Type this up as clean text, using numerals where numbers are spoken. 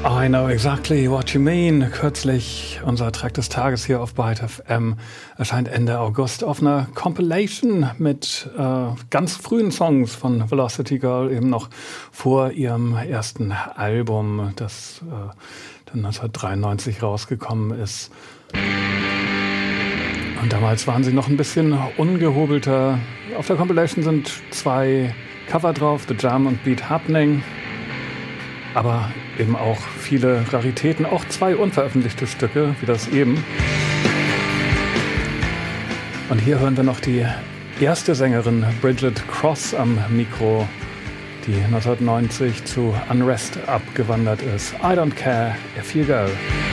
I know exactly what you mean. Kürzlich unser Track des Tages hier auf Byte FM erscheint Ende August auf einer Compilation mit ganz frühen Songs von Velocity Girl, eben noch vor ihrem ersten Album, das dann 1993 rausgekommen ist. Und damals waren sie noch ein bisschen ungehobelter. Auf der Compilation sind 2 Cover drauf, The Jam und Beat Happening. Aber eben auch viele Raritäten, auch 2 unveröffentlichte Stücke, wie das eben. Und hier hören wir noch die erste Sängerin Bridget Cross am Mikro, die 1990 zu Unrest abgewandert ist. I don't care if you go.